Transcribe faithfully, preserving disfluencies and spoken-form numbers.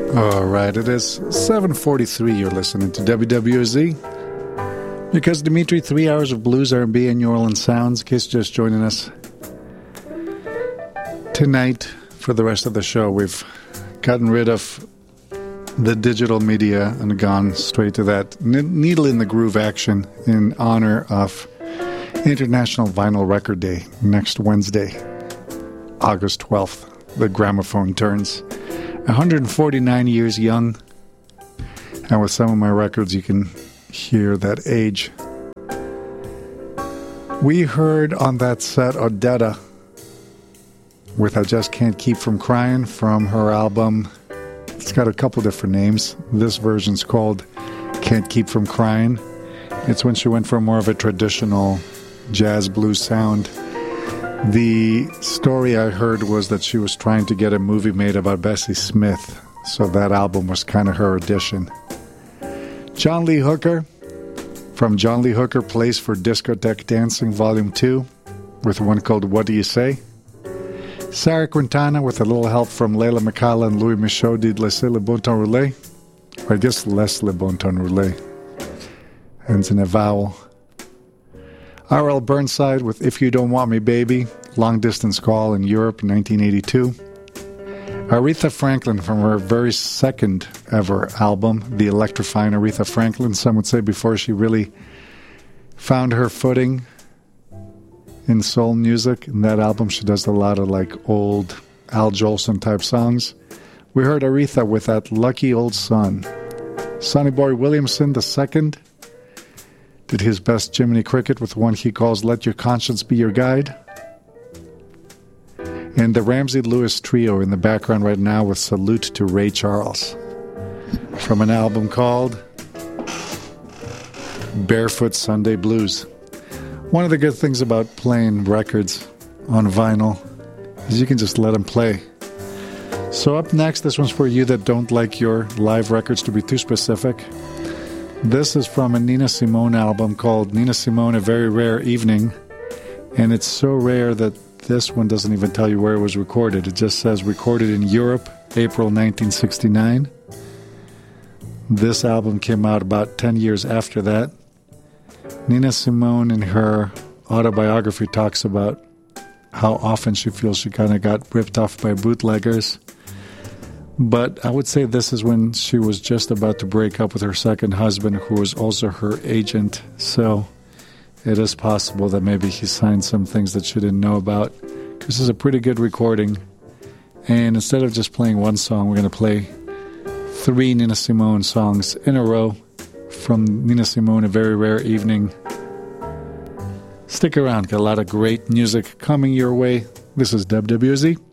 All right, it is seven forty-three. You're listening to W W Z. Because Dimitri, three hours of blues, R and B, and New Orleans sounds. In case you're just joining us tonight, for the rest of the show, we've gotten rid of the digital media and gone straight to that needle in the groove action in honor of International Vinyl Record Day next Wednesday, August twelfth. The gramophone turns one hundred forty-nine years young, and with some of my records you can hear that age. We heard on that set Odetta with I Just Can't Keep From Crying from her album. It's got a couple different names. This version's called Can't Keep From Crying. It's when she went for more of a traditional jazz blues sound. The story I heard was that she was trying to get a movie made about Bessie Smith, so that album was kind of her audition. John Lee Hooker from John Lee Hooker Plays for Discotheque Dancing Volume two with one called What Do You Say? Sarah Quintana with a little help from Leila McCalla and Louis Michaud did Laissez le bon temps rouler, or I guess Laisse le bon temps rouler, ends in a vowel. R L Burnside with If You Don't Want Me Baby, Long Distance Call in Europe in nineteen eighty-two. Aretha Franklin from her very second ever album, The Electrifying Aretha Franklin, some would say before she really found her footing in soul music. In that album she does a lot of like old Al Jolson type songs. We heard Aretha with that Lucky Old Son. Sonny Boy Williamson the second did his best Jiminy Cricket with one he calls Let Your Conscience Be Your Guide. And the Ramsey Lewis Trio in the background right now with Salute to Ray Charles from an album called Barefoot Sunday Blues. One of the good things about playing records on vinyl is you can just let them play. So up next, this one's for you that don't like your live records to be too specific. This is from a Nina Simone album called Nina Simone, A Very Rare Evening. And it's so rare that this one doesn't even tell you where it was recorded. It just says recorded in Europe, April nineteen sixty-nine. This album came out about ten years after that. Nina Simone in her autobiography talks about how often she feels she kind of got ripped off by bootleggers. But I would say this is when she was just about to break up with her second husband, who was also her agent. So it is possible that maybe he signed some things that she didn't know about. This is a pretty good recording. And instead of just playing one song, we're going to play three Nina Simone songs in a row from Nina Simone, A Very Rare Evening. Stick around, got a lot of great music coming your way. This is W W Z.